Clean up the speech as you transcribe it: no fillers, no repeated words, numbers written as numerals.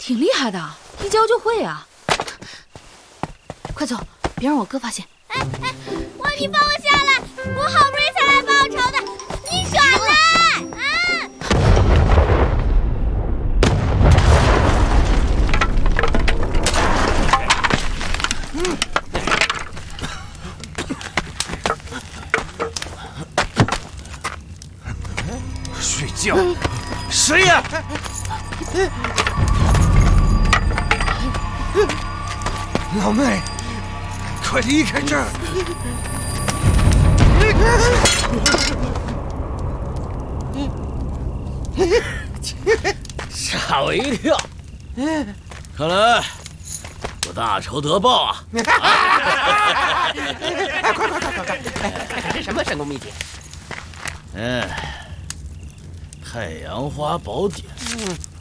挺厉害的，一教就会啊！快走，别让我哥发现。 哎，你放我下来！我好不容易才来报仇的，你耍赖啊！ 睡觉？谁呀？老妹，快离开这儿！ 吓我一跳！看来我大仇得报啊！ 快！这是什么神功秘籍？ 太阳花宝典，